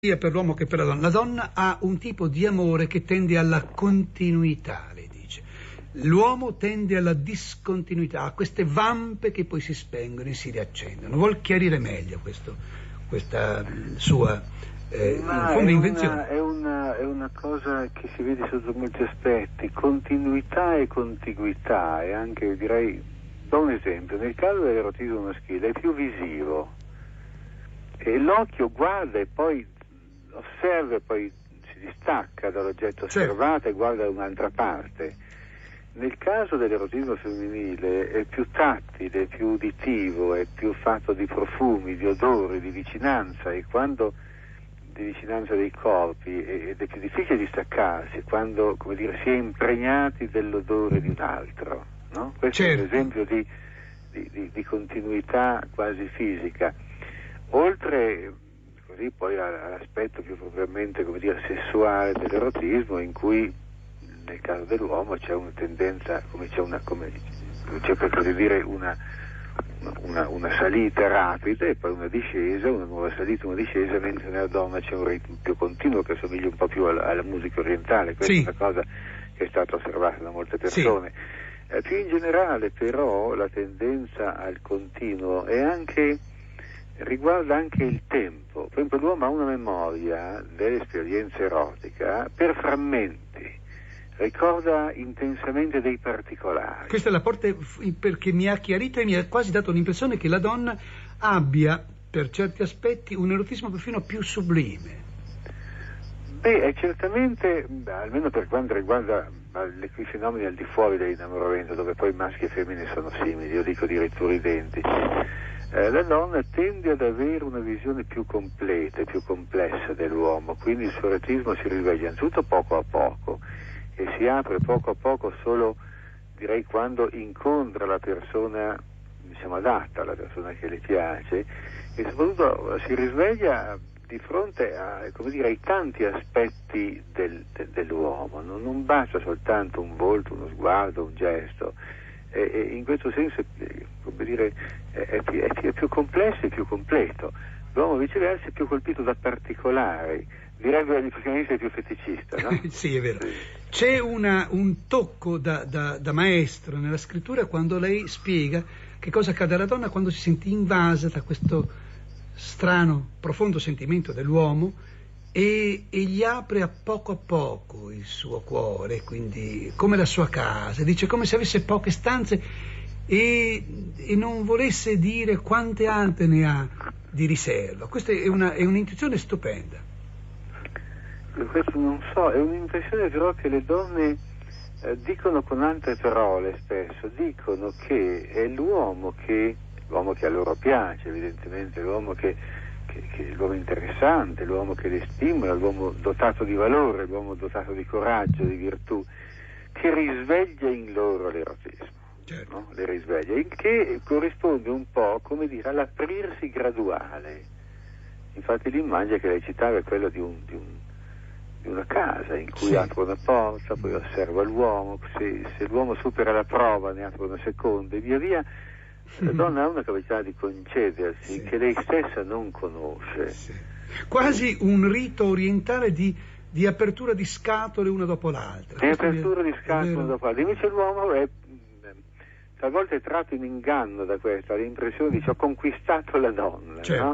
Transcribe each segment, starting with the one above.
sia per l'uomo che per la donna. La donna ha un tipo di amore che tende alla continuità, lei dice. L'uomo tende alla discontinuità, a queste vampe che poi si spengono e si riaccendono. Vuol chiarire meglio questa sua in fondo invenzione? È una cosa che si vede sotto molti aspetti, continuità e contiguità, e anche, direi, do un esempio: nel caso dell'erotismo maschile è più visivo, e l'occhio guarda e poi osserva e poi si distacca dall'oggetto osservato e guarda da un'altra parte. Nel caso dell'erotismo femminile è più tattile, è più uditivo, è più fatto di profumi, di odori, di vicinanza, e quando di vicinanza dei corpi, ed è più difficile distaccarsi quando, come dire, si è impregnati dell'odore di un altro, no? Questo è un esempio di continuità quasi fisica. Oltre così poi all'aspetto più propriamente, come dire, sessuale dell'erotismo, in cui nel caso dell'uomo c'è una tendenza, c'è per così dire una salita rapida e poi una discesa, una nuova salita, una discesa, mentre nella donna c'è un ritmo più continuo che assomiglia un po' più alla musica orientale. Questa è una cosa che è stata osservata da molte persone. Più in generale però la tendenza al continuo riguarda anche il tempo. Per esempio l'uomo ha una memoria dell'esperienza erotica per frammenti, ricorda intensamente dei particolari. Questa è la parte perché mi ha chiarito e mi ha quasi dato l'impressione che la donna abbia per certi aspetti un erotismo perfino più sublime. È certamente, almeno per quanto riguarda quei fenomeni al di fuori dell'innamoramento, dove poi maschi e femmine sono simili, io dico addirittura identici, la donna tende ad avere una visione più completa e più complessa dell'uomo, quindi il suo erotismo si risveglia anzitutto poco a poco e si apre poco a poco solo, direi, quando incontra la persona, diciamo, adatta, la persona che le piace, e soprattutto si risveglia di fronte a, come dire, ai tanti aspetti dell'uomo. Non basta soltanto un volto, uno sguardo, un gesto, e in questo senso, come dire, è più complesso e più completo. L'uomo viceversa è più colpito da particolari, direbbe gli psicanisti, è più feticista, no? Sì, è vero. Sì. C'è un tocco da maestro nella scrittura quando lei spiega che cosa accade alla donna quando si sente invasa da questo strano, profondo sentimento dell'uomo e gli apre a poco il suo cuore, quindi come la sua casa, dice come se avesse poche stanze e non volesse dire quante altre ne ha di riserva. Questa è un'intuizione stupenda. Questo non so, è un'impressione però che le donne dicono con altre parole spesso, dicono che è l'uomo che a loro piace, evidentemente, l'uomo l'uomo interessante, l'uomo che le stimola, l'uomo dotato di valore, l'uomo dotato di coraggio, di virtù, che risveglia in loro l'erotismo, no? Le risveglia, il che corrisponde un po', come dire, all'aprirsi graduale. Infatti l'immagine che lei citava è quella di una casa in cui apre una porta, poi osserva l'uomo, se l'uomo supera la prova ne apre una seconda, e via via. La donna ha una capacità di concedersi che lei stessa non conosce. Quasi un rito orientale di apertura di scatole una dopo l'altra. Di apertura di scatole una dopo l'altra. Invece l'uomo talvolta è tratto in inganno da questa, l'impressione di ho conquistato la donna, no?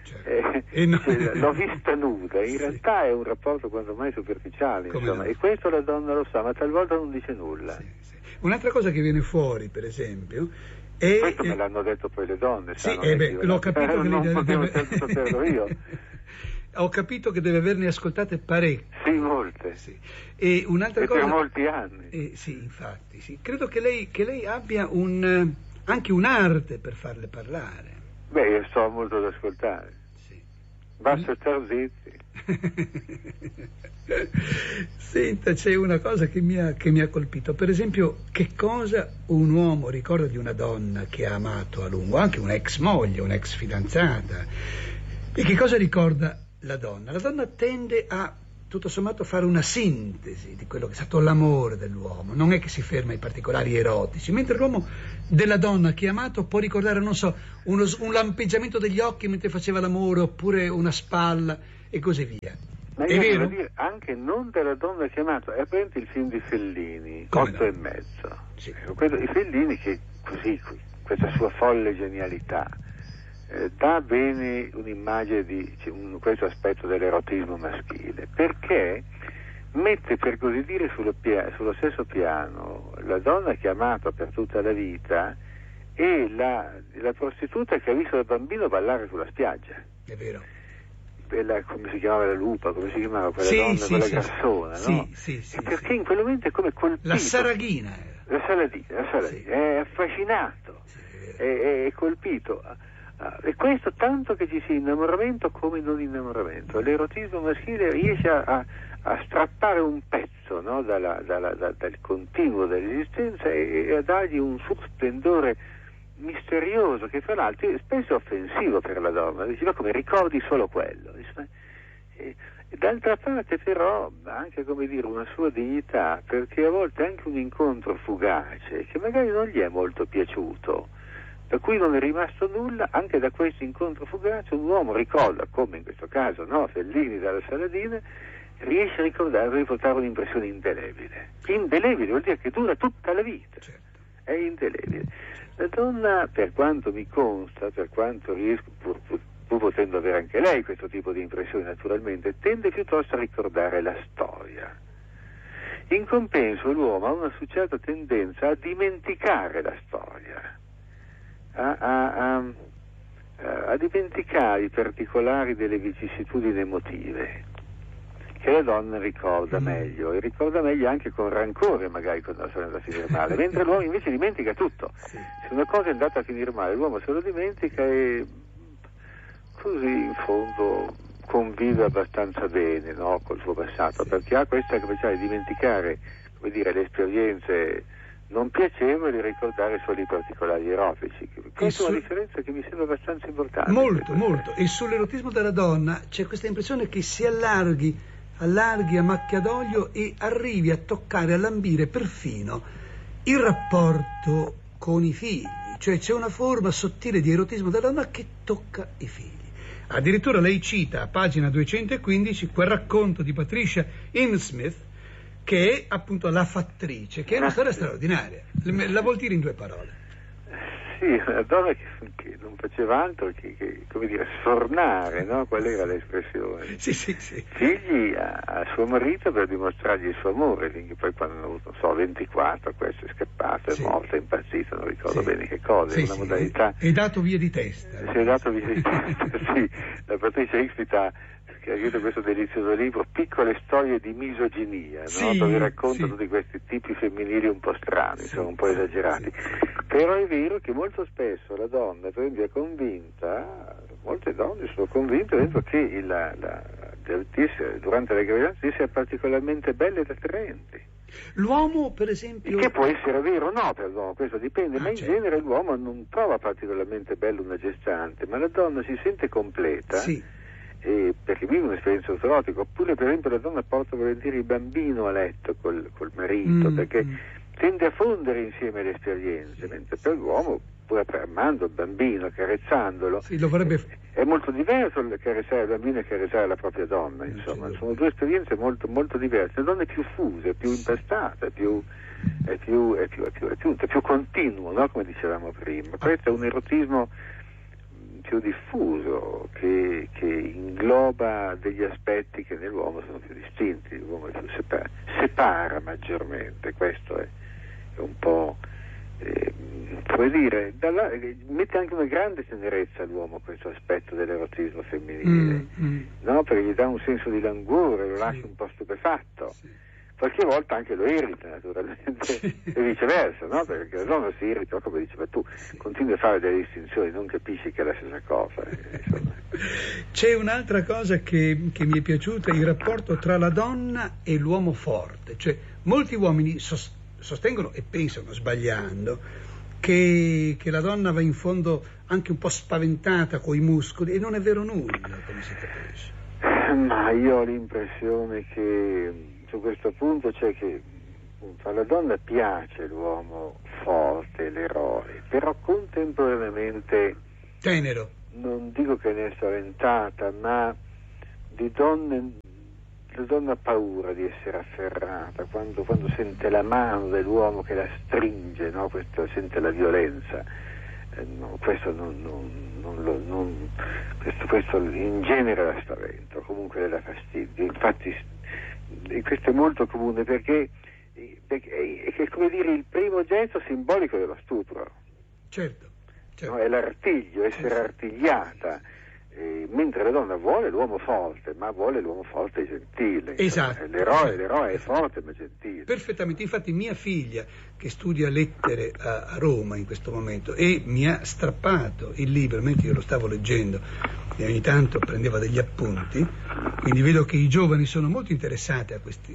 L'ho vista nuda, in realtà è un rapporto quanto mai superficiale, insomma, e questo la donna lo sa, ma talvolta non dice nulla. Un'altra cosa che viene fuori, per esempio, questo me l'hanno detto poi le donne. L'ho capito che non potevo saperlo io. Ho capito che deve averne ascoltate parecchie. Sì, molte. Sì. E un'altra cosa. Per molti anni. Sì, infatti, sì. Credo che lei abbia anche un'arte per farle parlare. Io sto molto ad ascoltare. Sì. Basta star zitti. Senta, c'è una cosa che mi ha colpito. Per esempio, che cosa un uomo ricorda di una donna che ha amato a lungo, anche un'ex moglie, un'ex fidanzata, e che cosa ricorda la donna? La donna tende a, tutto sommato, fare una sintesi di quello che è stato l'amore dell'uomo, non è che si ferma ai particolari erotici, mentre l'uomo della donna che ha amato può ricordare, non so, un lampeggiamento degli occhi mentre faceva l'amore, oppure una spalla, e così via. Ma È io vero? devo dire, anche non della donna chiamata, è presente il film di Fellini, Come 8 no? e mezzo. Sì. I Fellini che così, questa sua folle genialità, dà bene un'immagine di questo aspetto dell'erotismo maschile, perché mette, per così dire, sullo stesso piano la donna che ha amato per tutta la vita e la prostituta che ha visto da bambino ballare sulla spiaggia. È vero. Come si chiamava la lupa, come si chiamava quella donna, quella grassona, no? Sì, perché in quel momento è come colpito. La Saraghina. La Saladina, sì. È affascinato, è colpito. E questo tanto che ci sia innamoramento come non innamoramento. L'erotismo maschile riesce a strappare un pezzo, no? dal continuo dell'esistenza e a dargli un suo splendore misterioso che fra l'altro è spesso offensivo per la donna. Diceva come ricordi solo quello. E d'altra parte però anche, come dire, una sua dignità, perché a volte anche un incontro fugace che magari non gli è molto piaciuto, da cui non è rimasto nulla, anche da questo incontro fugace un uomo ricorda, come in questo caso, no, Fellini dalla Saladina, riesce a riportare un'impressione indelebile. Indelebile vuol dire che dura tutta la vita. Certo. È indelebile. La donna, per quanto mi consta, per quanto riesco, pur potendo avere anche lei questo tipo di impressione naturalmente, tende piuttosto a ricordare la storia. In compenso l'uomo ha una certa tendenza a dimenticare la storia, a dimenticare i particolari delle vicissitudini emotive che la donna ricorda meglio, e ricorda meglio anche con rancore magari quando la storia è andata a finire male, mentre l'uomo invece dimentica tutto. Sì. Se una cosa è andata a finire male l'uomo se lo dimentica e così in fondo convive abbastanza bene, no, col suo passato, perché ha questa capacità di dimenticare, come dire, le esperienze non piacevoli e ricordare solo i particolari erotici. Questa è una differenza che mi sembra abbastanza importante. Molto. E sull'erotismo della donna c'è questa impressione che si allarghi a macchia d'olio e arrivi a toccare, a lambire perfino il rapporto con i figli, cioè c'è una forma sottile di erotismo della donna che tocca i figli. Addirittura lei cita a pagina 215 quel racconto di Patricia Highsmith che è appunto La fattrice, che è una storia straordinaria. La vuol dire in 2 parole? Sì, una donna che non faceva altro che come dire, sfornare, no? Qual era l'espressione? Sì. Figli a suo marito per dimostrargli il suo amore, finché poi quando hanno avuto, non so, 24, questo è scappato, è morto, è impazzito, non ricordo bene che cosa, è una modalità. È dato via di testa. Si è dato via di testa, sì. La Patricia Highsmith ha scritto questo delizioso libro, Piccole storie di misoginia, no? Dove racconta tutti questi tipi femminili un po' strani, insomma, un po' esagerati. Però è vero che molto spesso la donna, per esempio, è convinta, molte donne sono convinte che durante le gravidanze sia particolarmente belle ed attraenti. L'uomo, per esempio... Che può essere vero o no per l'uomo, questo dipende, ma in genere l'uomo non trova particolarmente bella una gestante, ma la donna si sente completa. Sì. Perché vive un'esperienza erotica, oppure per esempio la donna porta volentieri il bambino a letto col marito, perché tende a fondere insieme le esperienze, mentre per l'uomo, pur amando il bambino, accarezzandolo, lo vorrebbe... è molto diverso accarezzare il bambino e accarezzare la propria donna, insomma, sono 2 esperienze molto, molto diverse. La donna è più fusa, è più impastata, è più continuo, no? Come dicevamo prima. Questo è un erotismo più diffuso che ingloba degli aspetti che nell'uomo sono più distinti, l'uomo è più separa maggiormente, questo è un po' come dire, mette anche una grande tenerezza all'uomo questo aspetto dell'erotismo femminile, no? Perché gli dà un senso di languore, lo lascia un po' stupefatto. Qualche volta anche lo irrita naturalmente e viceversa, no? Perché la donna si irrita, come diceva tu, continui a fare delle distinzioni, non capisci che è la stessa cosa. C'è un'altra cosa che mi è piaciuta, il rapporto tra la donna e l'uomo forte, cioè molti uomini sostengono e pensano, sbagliando, che la donna va in fondo anche un po' spaventata coi muscoli, e non è vero nulla, come si capisce. Ma io ho l'impressione che su questo punto c'è che alla donna piace l'uomo forte, l'eroe, però contemporaneamente tenero. Non dico che ne è spaventata, ma di donne. La donna ha paura di essere afferrata quando sente la mano dell'uomo che la stringe, no? Sente la violenza. Questo questo in genere la spaventa, comunque le dà fastidio. Infatti questo è molto comune perché è come dire il primo gesto simbolico dello stupro. Certo. No? È l'artiglio, essere artigliata. Mentre la donna vuole l'uomo forte, ma vuole l'uomo forte e gentile. Esatto. L'eroe è forte ma gentile. Perfettamente, infatti mia figlia che studia lettere a Roma in questo momento e mi ha strappato il libro mentre io lo stavo leggendo e ogni tanto prendeva degli appunti, quindi vedo che i giovani sono molto interessati a questi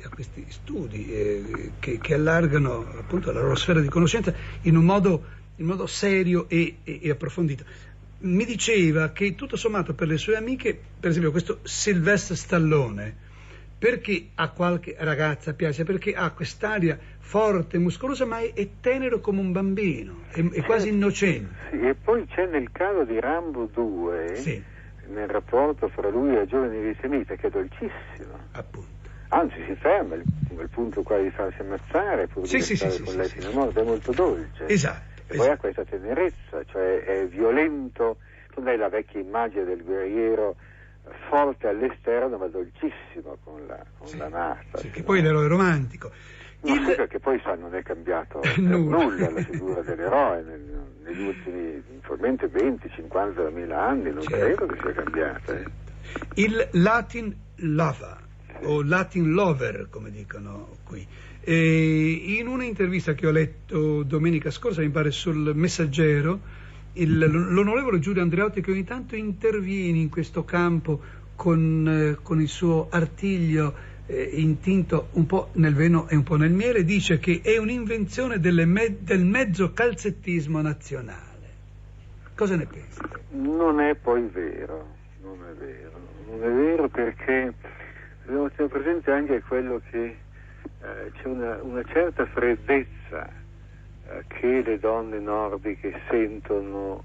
studi che allargano appunto la loro sfera di conoscenza in modo serio e approfondito. Mi diceva che tutto sommato per le sue amiche, per esempio questo Sylvester Stallone, perché a qualche ragazza piace? Perché ha quest'aria forte, muscolosa, ma è tenero come un bambino, è quasi innocente. Sì, e poi c'è nel caso di Rambo 2, sì, nel rapporto fra lui e la giovane vietnamita, che è dolcissimo. Appunto. Anzi, si ferma al punto quasi di farsi ammazzare pur di stare con lei fino a morte, è molto dolce. Esatto. E poi ha questa tenerezza, cioè è violento, tu hai la vecchia immagine del guerriero forte all'esterno ma dolcissimo con la Marta. Sì, che poi l'eroe romantico. Sì, perché poi non è cambiato nulla la figura dell'eroe negli ultimi probabilmente 20, 50, 1000 anni, non credo che sia cambiata. Il Latin lover, o Latin lover come dicono qui. In una intervista che ho letto domenica scorsa, mi pare sul Messaggero, l'onorevole Giulio Andreotti, che ogni tanto interviene in questo campo con il suo artiglio intinto un po' nel veno e un po' nel miele, dice che è un'invenzione del mezzo calzettismo nazionale. Cosa ne pensi? Non è poi vero, non è vero perché dobbiamo tenere presente anche quello che c'è una certa freddezza che le donne nordiche sentono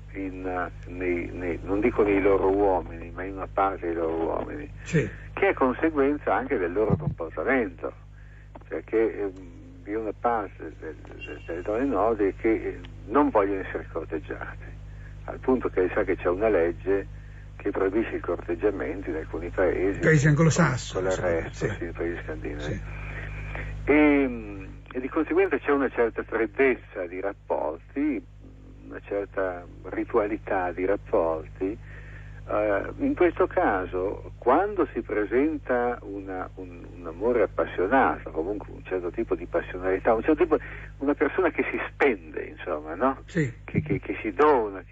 non dico nei loro uomini, ma in una parte dei loro uomini, sì, che è conseguenza anche del loro comportamento, perché vi è una parte delle donne nordiche che non vogliono essere corteggiate, al punto che sa che c'è una legge che proibisce il corteggiamento in alcuni paesi anglosassoni, con l'arresto, sì, nei paesi scandinavi. Sì. E di conseguenza c'è una certa freddezza di rapporti, una certa ritualità di rapporti. In questo caso, quando si presenta un amore appassionato, comunque un certo tipo di passionalità, una persona che si spende, insomma, no? Sì. Che si dona,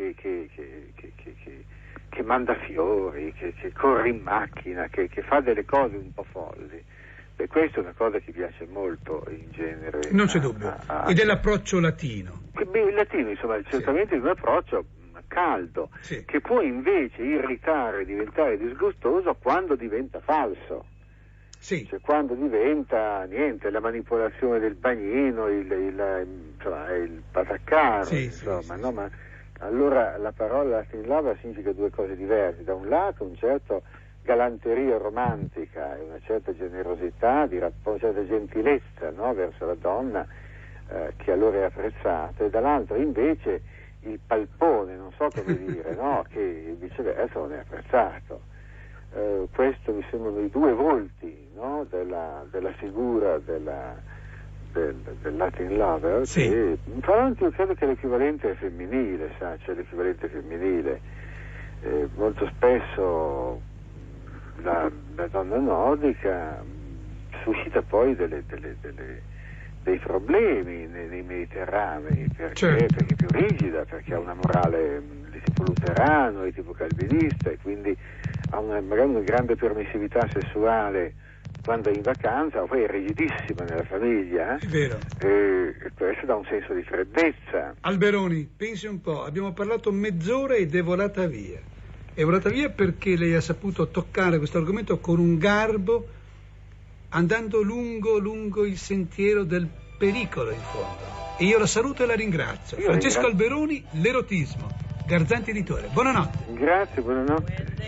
che manda fiori, che corre in macchina, che fa delle cose un po' folli. E questa è una cosa che piace molto in genere. Non c'è dubbio. E dell'approccio latino. Il latino, insomma, certamente è un approccio caldo, sì, che può invece irritare e diventare disgustoso quando diventa falso. Sì. Cioè quando diventa la manipolazione del bagnino, il pataccaro, sì, insomma, sì, no? Ma allora la parola Latin lover significa due cose diverse. Da un lato un certo galanteria romantica e una certa generosità di rapporto, una certa gentilezza, no? Verso la donna che allora è apprezzata, e dall'altro invece il palpone, non so come dire, no? Che viceversa non è apprezzato. Questo mi sembrano i due volti, no? della figura del Latin lover, sì, che tra l'altro io credo che l'equivalente è femminile, c'è l'equivalente femminile. Molto spesso la donna nordica suscita poi dei problemi nei mediterranei, perché è più rigida, perché ha una morale di tipo luterano, di tipo calvinista, e quindi ha magari una grande permissività sessuale quando è in vacanza, poi è rigidissima nella famiglia. È vero. E questo dà un senso di freddezza. Alberoni, pensi un po', abbiamo parlato mezz'ora ed è volata via. È volata via perché lei ha saputo toccare questo argomento con un garbo, andando lungo il sentiero del pericolo in fondo. E io la saluto e la ringrazio. Francesco Alberoni, L'erotismo, Garzanti Editore. Buonanotte. Grazie, buonanotte.